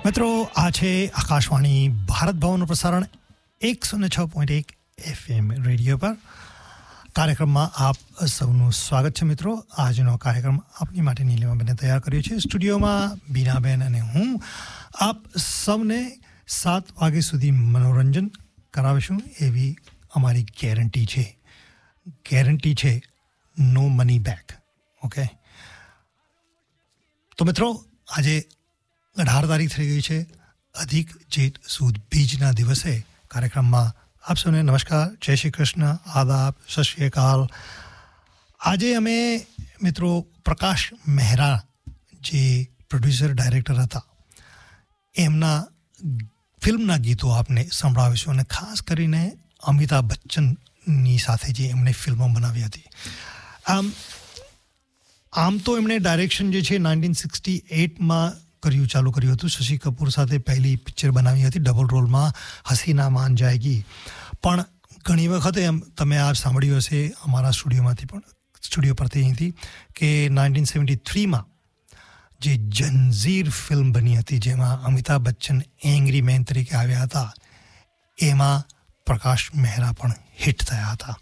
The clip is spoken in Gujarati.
મિત્રો આ છે આકાશવાણી ભારત ભવનનું પ્રસારણ 106.1 FM રેડિયો પર કાર્યક્રમમાં આપ સૌનું સ્વાગત છે મિત્રો. આજનો કાર્યક્રમ આપની માટે નીલિમાબેને તૈયાર કર્યો છે. સ્ટુડિયોમાં બીનાબેન અને હું આપ સૌને 7 વાગ્યા સુધી મનોરંજન કરાવીશું એવી અમારી ગેરંટી છે નો મની બેક. ઓકે, તો મિત્રો આજે 18 તારીખ થઈ ગઈ છે. અધિક જેઠ સુદ બીજના દિવસે કાર્યક્રમમાં આપ સૌને નમસ્કાર, જય શ્રી કૃષ્ણ, આદાબ, સત શ્રી અકાલ. આજે અમે મિત્રો પ્રકાશ મહેરા જે પ્રોડ્યુસર ડાયરેક્ટર હતા એમના ફિલ્મના ગીતો આપને સંભળાવીશું અને ખાસ કરીને અમિતાભ બચ્ચનની સાથે જે એમણે ફિલ્મો બનાવી હતી. આમ તો એમણે ડાયરેક્શન જે છે 1968માં ચાલુ કર્યું હતું. શશી કપૂર સાથે પહેલી પિક્ચર બનાવી હતી ડબલ રોલમાં, હસીના માન જાયગી. પણ ઘણી વખત એમ તમે આ સાંભળ્યું હશે અમારા સ્ટુડિયો પરથી અહીંથી કે 1973માં જે જંઝીર ફિલ્મ બની હતી જેમાં અમિતાભ બચ્ચન એંગ્રી મેન તરીકે આવ્યા હતા, એમાં પ્રકાશ મહેરા પણ હિટ થયા હતા.